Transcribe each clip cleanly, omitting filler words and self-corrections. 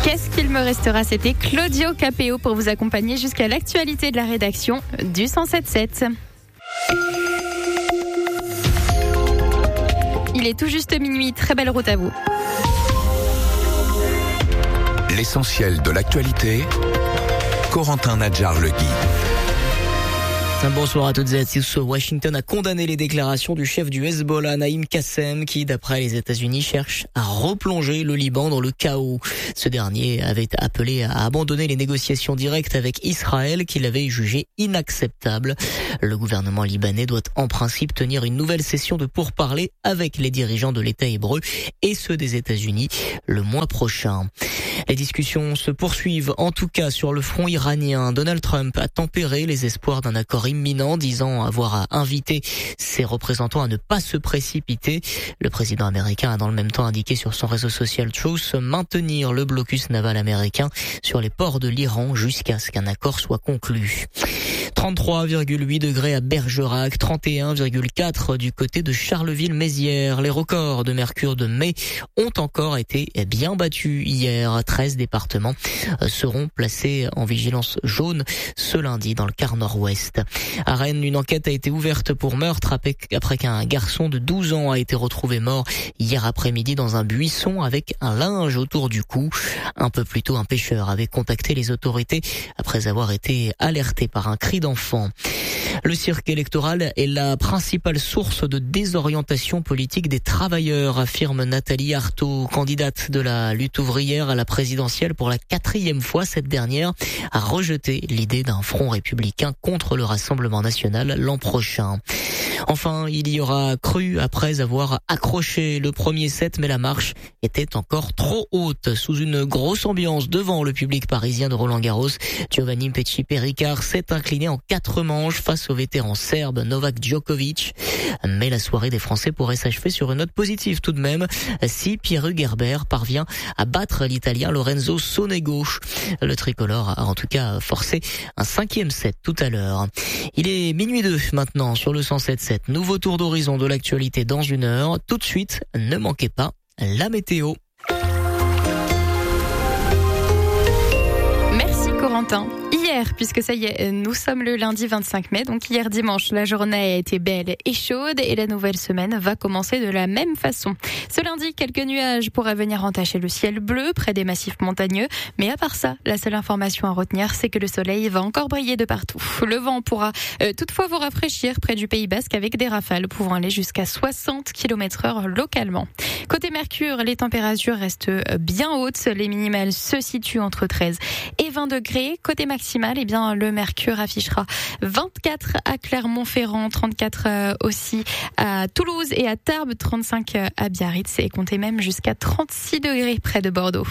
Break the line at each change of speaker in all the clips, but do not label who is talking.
Qu'est-ce qu'il me restera? C'était Claudio Capéo pour vous accompagner jusqu'à l'actualité de la rédaction du 107.7. Il est tout juste minuit, très belle route à vous.
L'essentiel de l'actualité, Corentin Nadjar-Legui.
Bonsoir à toutes et à tous. Washington a condamné les déclarations du chef du Hezbollah, Naïm Qassem, qui, d'après les États-Unis, cherche à replonger le Liban dans le chaos. Ce dernier avait appelé à abandonner les négociations directes avec Israël, qu'il avait jugé inacceptables. Le gouvernement libanais doit en principe tenir une nouvelle session de pourparlers avec les dirigeants de l'État hébreu et ceux des États-Unis le mois prochain. Les discussions se poursuivent, en tout cas sur le front iranien. Donald Trump a tempéré les espoirs d'un accord imminent, disant avoir invité ses représentants à ne pas se précipiter. Le président américain a dans le même temps indiqué sur son réseau social Truth maintenir le blocus naval américain sur les ports de l'Iran jusqu'à ce qu'un accord soit conclu. 33,8 degrés à Bergerac, 31,4 du côté de Charleville-Mézières. Les records de mercure de mai ont encore été bien battus hier. 13 départements seront placés en vigilance jaune ce lundi dans le quart nord-ouest. À Rennes, une enquête a été ouverte pour meurtre après qu'un garçon de 12 ans a été retrouvé mort hier après-midi dans un buisson avec un linge autour du cou. Un peu plus tôt, un pêcheur avait contacté les autorités après avoir été alerté par un cri d'enfant. Le cirque électoral est la principale source de désorientation politique des travailleurs, affirme Nathalie Arthaud, candidate de la lutte ouvrière à la présidentielle pour la 4e fois. Cette dernière a rejeté l'idée d'un front républicain contre le Rassemblement national l'an prochain. Enfin, il y aura cru après avoir accroché le premier set, mais la marche était encore trop haute. Sous une grosse ambiance devant le public parisien de Roland-Garros, Giovanni Pesci-Péricard s'est incliné en 4 manches face au vétéran serbe Novak Djokovic. Mais la soirée des Français pourrait s'achever sur une note positive tout de même, si Pierre-Hugues Herbert parvient à battre l'Italien Lorenzo Sonego. Le tricolore a en tout cas forcé un 5e set tout à l'heure. Il est minuit 2 maintenant sur le 107.7. Nouveau tour d'horizon de l'actualité dans 1 heure. Tout de suite, ne manquez pas la météo.
Merci Corentin. Hier, puisque ça y est, nous sommes le lundi 25 mai, donc hier dimanche, la journée a été belle et chaude et la nouvelle semaine va commencer de la même façon. Ce lundi, quelques nuages pourraient venir entacher le ciel bleu près des massifs montagneux, mais à part ça, la seule information à retenir, c'est que le soleil va encore briller de partout. Le vent pourra toutefois vous rafraîchir près du Pays Basque avec des rafales pouvant aller jusqu'à 60 km/h localement. Côté Mercure, les températures restent bien hautes, les minimales se situent entre 13 et 20 degrés. Côté maximal, eh bien, le mercure affichera 24 à Clermont-Ferrand, 34 aussi à Toulouse et à Tarbes, 35 à Biarritz et comptez même jusqu'à 36 degrés près de Bordeaux.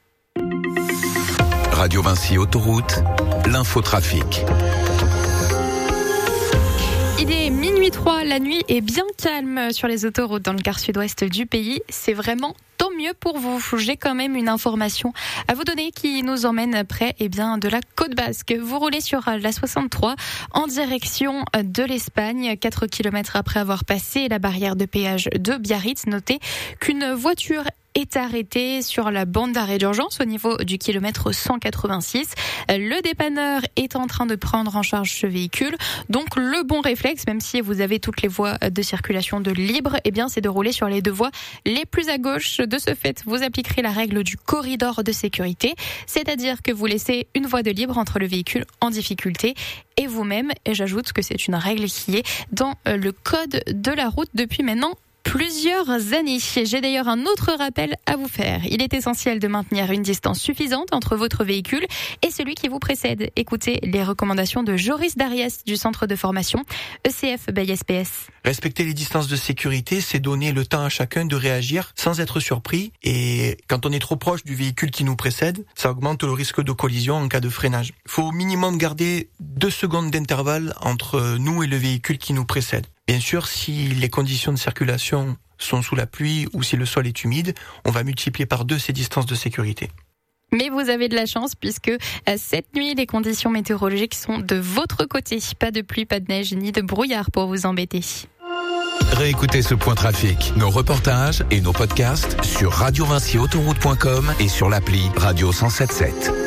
Radio Vinci Autoroute, l'infotrafic.
Il est minuit 3, la nuit est bien calme sur les autoroutes dans le quart sud-ouest du pays. C'est vraiment tant mieux pour vous. J'ai quand même une information à vous donner qui nous emmène près de la Côte Basque. Vous roulez sur la 63 en direction de l'Espagne. 4 km après avoir passé la barrière de péage de Biarritz, notez qu'une voiture est arrêté sur la bande d'arrêt d'urgence au niveau du kilomètre 186. Le dépanneur est en train de prendre en charge ce véhicule. Donc le bon réflexe, même si vous avez toutes les voies de circulation de libre, c'est de rouler sur les 2 voies les plus à gauche. De ce fait, vous appliquerez la règle du corridor de sécurité, c'est-à-dire que vous laissez une voie de libre entre le véhicule en difficulté et vous-même. Et j'ajoute que c'est une règle qui est dans le code de la route depuis maintenant plusieurs années. J'ai d'ailleurs un autre rappel à vous faire. Il est essentiel de maintenir une distance suffisante entre votre véhicule et celui qui vous précède. Écoutez les recommandations de Joris Dariès du centre de formation ECF by SPS.
Respecter les distances de sécurité, c'est donner le temps à chacun de réagir sans être surpris. Et quand on est trop proche du véhicule qui nous précède, ça augmente le risque de collision en cas de freinage. Il faut au minimum garder 2 secondes d'intervalle entre nous et le véhicule qui nous précède. Bien sûr, si les conditions de circulation sont sous la pluie ou si le sol est humide, on va multiplier par 2 ces distances de sécurité.
Mais vous avez de la chance puisque cette nuit, les conditions météorologiques sont de votre côté. Pas de pluie, pas de neige, ni de brouillard pour vous embêter.
Réécoutez ce point trafic, nos reportages et nos podcasts sur radiovincyautoroute.com et sur l'appli Radio 107.7.